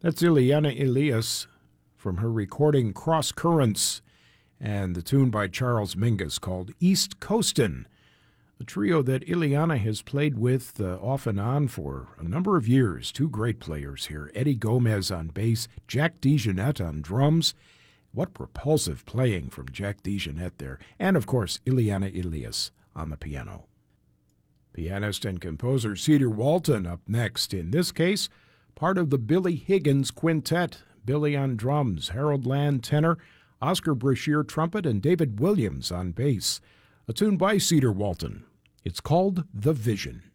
That's Ileana Elias from her recording Cross Currents, and the tune by Charles Mingus called East Coastin', a trio that Ileana has played with off and on for a number of years. Two great players here, Eddie Gomez on bass, Jack DeJohnette on drums. What propulsive playing from Jack DeJohnette there, and of course Ileana Elias on the piano. Pianist and composer Cedar Walton up next, in this case part of the Billy Higgins Quintet. Billy on drums, Harold Land tenor, Oscar Brashear trumpet, and David Williams on bass. A tune by Cedar Walton. It's called The Vision.